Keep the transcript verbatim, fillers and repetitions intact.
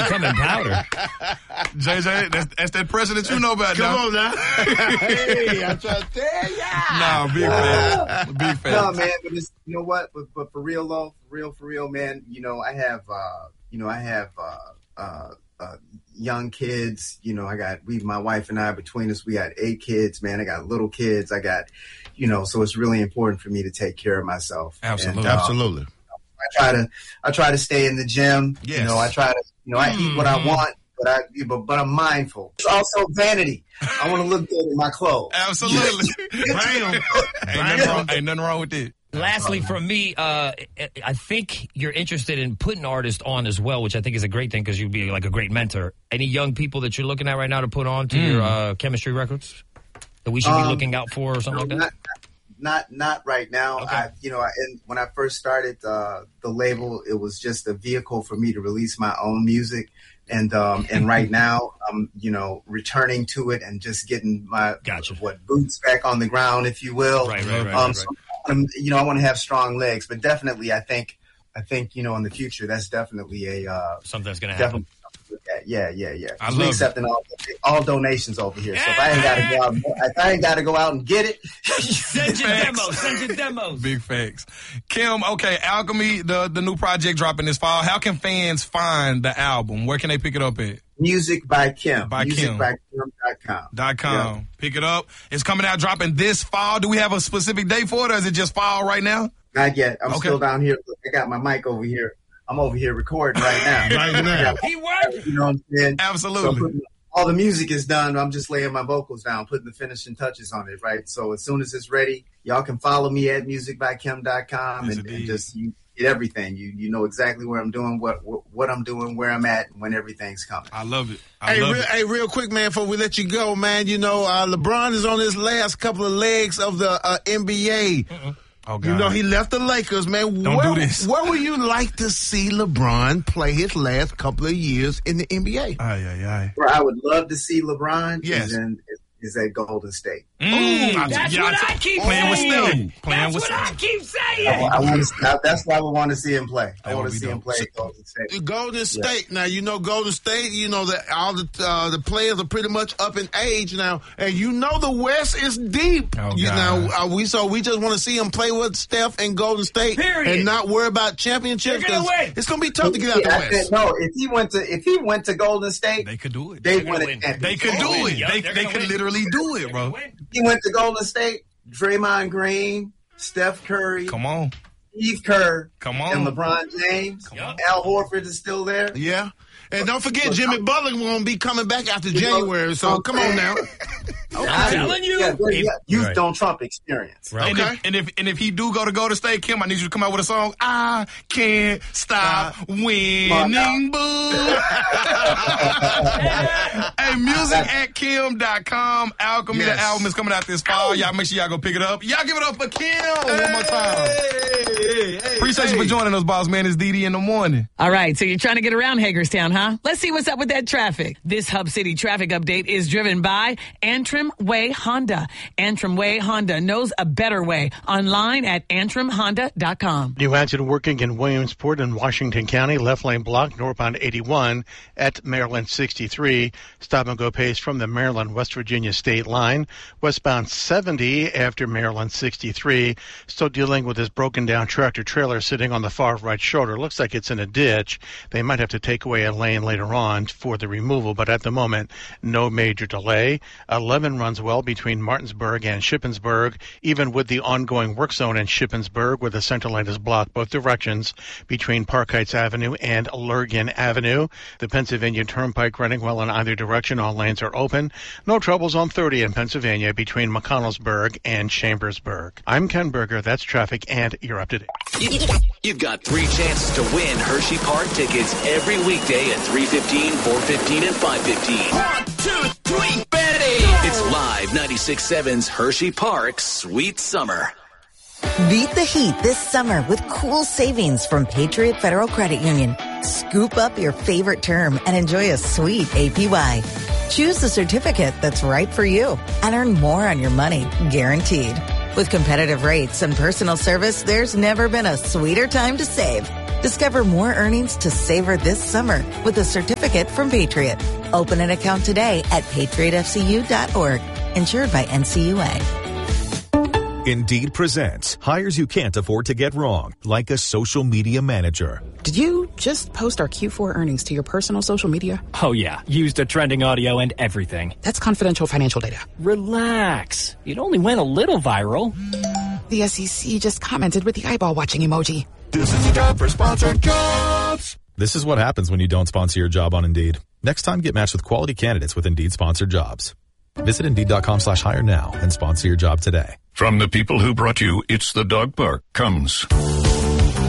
Coming powder. J J, that's, that's that pressure that you know about. Come now. on now. Hey, I'm trying to tell ya. No, big fan. Big fan. No, man, but it's, you know what? But, but for real, though, for real, for real, man, you know, I have, uh, you know, I have uh, uh, uh, young kids. You know, I got, we, my wife and I, between us, we got eight kids, man. I got little kids. I got, you know, so it's really important for me to take care of myself. Absolutely. And, uh, Absolutely. I try to, I try to stay in the gym. Yes. You know, I try to, you know, I eat what I want, but I, but, but I'm mindful. It's also vanity. I want to look good in my clothes. Absolutely. Bam. Ain't nothing wrong, ain't nothing wrong with it. Lastly, from me, uh, I think you're interested in putting artists on as well, which I think is a great thing because you'd be like a great mentor. Any young people that you're looking at right now to put on to mm. your uh, chemistry records that we should um, be looking out for or something no, like that? Not, not, not right now. Okay. I, you know, I, and when I first started uh, the label, it was just a vehicle for me to release my own music. And um, and right now, I'm, you know, returning to it and just getting my gotcha. what boots back on the ground, if you will. Right, right, right. Um, right, so, right. um, you know, I want to have strong legs, but definitely, I think, I think, you know, in the future, that's definitely a uh, something that's going to happen. Yeah, yeah, yeah. I we love accepting all, all donations over here. So if I ain't got to go out, if I ain't got to go out and get it, send your demos. Send your demos. Big facts. Kim, okay, Alchemy, the the new project dropping this fall. How can fans find the album? Where can they pick it up at? Music by Kim. By Music Kim. by Kim dot com. Dot com. Yeah. Pick it up. It's coming out, dropping this fall. Do we have a specific date for it, or is it just fall right now? Not yet. I'm Okay. still down here. I got my mic over here. I'm over here recording right now. Right now. He worked. You know what I'm saying? Absolutely. So putting- all the music is done. I'm just laying my vocals down, putting the finishing touches on it, right? So as soon as it's ready, y'all can follow me at music by kim dot com Yes, and, and indeed. just you get everything. You you know exactly where I'm doing, what what, what I'm doing, where I'm at, and when everything's coming. I love it. I Hey love real, it. hey, real quick, man, before we let you go, man, you know, uh, LeBron is on his last couple of legs of the uh, N B A. Mm-mm. Oh, God. You know, he left the Lakers, man. Don't where, do this. Where would you like to see LeBron play his last couple of years in the N B A? Aye, aye, aye. Where I would love to see LeBron Yes. is, in, is at Golden State. Mm, I- That's yeah, what I- I keep playing with saying. Steph. Playing That's with what I Steph. keep I, saying. I want to. That's why I want to see him play. I That want would to be see him dope. play at Golden State. Golden State. Now, you know, Golden State, you know, that all the uh, the players are pretty much up in age now. And you know the West is deep. Oh, you God. know, uh, we so we just want to see him play with Steph and Golden State. Period. And not worry about championships. They're gonna 'cause win. It's going to be tough to get out Yeah, I the West. said, no, if he went to if he went to Golden State, They could do it. they gonna win win. it. They could do it. Yup, They, they're they gonna could win. literally do it, They're bro. gonna win. He went to Golden State. Draymond Green, Steph Curry, Come on. Steve Kerr, Come and on. LeBron James. on. Al Horford is still there. Yeah. And don't forget, Jimmy Butler won't be coming back after You know, January. So I'm come on now. I'm telling you. Yeah, yeah, youth Right. don't trump experience. Right. And, Okay. if, and if and if he do go to Golden State, Kim, I need you to come out with a song. I can't stop winning, boo. Hey, music at kim dot com. Alchemy, Yes. the album is coming out this fall. Y'all make sure y'all go pick it up. Y'all give it up for Kim one more time. Hey, hey, Appreciate hey. you for joining us, boss man. It's Dee Dee in the morning. All right, so you're trying to get around Hagerstown, huh? Let's see what's up with that traffic. This Hub City traffic update is driven by Antrim Way Honda. Antrim Way Honda knows a better way. Online at antrim honda dot com. New accident working in Williamsport and Washington County. Left lane blocked northbound eighty-one at Maryland sixty-three. Stop and go pace from the Maryland-West Virginia state line. Westbound seventy after Maryland sixty-three. Still dealing with this broken down tractor trailer sitting on the far right shoulder. Looks like it's in a ditch. They might have to take away a lane later on for the removal, but at the moment, no major delay. eleven runs well between Martinsburg and Shippensburg, even with the ongoing work zone in Shippensburg, where the center line is blocked both directions between Park Heights Avenue and Lurgan Avenue. The Pennsylvania Turnpike running well in either direction. All lanes are open. No troubles on thirty in Pennsylvania between McConnellsburg and Chambersburg. I'm Ken Berger. That's traffic, and you're up to date. You- You've got three chances to win Hershey Park tickets every weekday at three fifteen, four fifteen, and five fifteen. One, two, three, Betty! It's live ninety-six point seven's Hershey Park Sweet Summer. Beat the heat this summer with cool savings from Patriot Federal Credit Union. Scoop up your favorite term and enjoy a sweet A P Y. Choose the certificate that's right for you and earn more on your money, guaranteed. With competitive rates and personal service, there's never been a sweeter time to save. Discover more earnings to savor this summer with a certificate from Patriot. Open an account today at patriot f c u dot org. Insured by N C U A. Indeed presents hires you can't afford to get wrong, like a social media manager. Did you just post our Q four earnings to your personal social media? Oh, yeah. Used a trending audio and everything. That's confidential financial data. Relax. It only went a little viral. The S E C just commented with the eyeball watching emoji. This is a job for Sponsored Jobs. This is what happens when you don't sponsor your job on Indeed. Next time, get matched with quality candidates with Indeed Sponsored Jobs. Visit Indeed.com slash hire now and sponsor your job today. From the people who brought you It's the Dog Park comes